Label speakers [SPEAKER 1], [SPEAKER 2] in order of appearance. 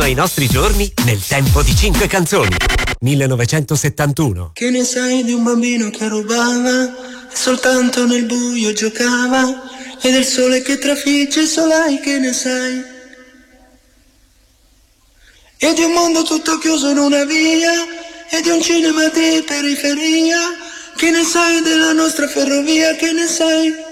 [SPEAKER 1] ai nostri giorni nel tempo di 5 canzoni. 1971.
[SPEAKER 2] Che ne sai di un bambino che rubava e soltanto nel buio giocava, e del sole che trafigge il solai, che ne sai? E di un mondo tutto chiuso in una via, e di un cinema di periferia, che ne sai della nostra ferrovia, che ne sai?